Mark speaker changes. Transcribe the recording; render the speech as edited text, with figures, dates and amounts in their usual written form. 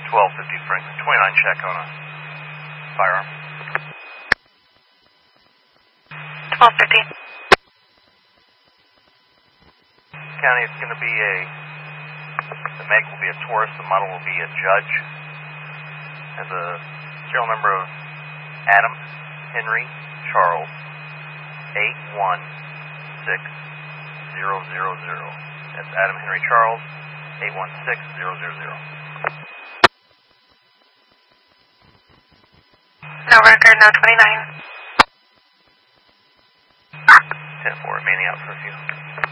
Speaker 1: 1250 Franklin, 29 check on a firearm.
Speaker 2: 1250.
Speaker 1: County, it's going to be the make will be a Taurus, the model will be a Judge. Has a serial number of Adam Henry Charles 816000. That's Adam Henry Charles 816000.
Speaker 2: No record, no 29.
Speaker 1: 10-4, remaining out for a few.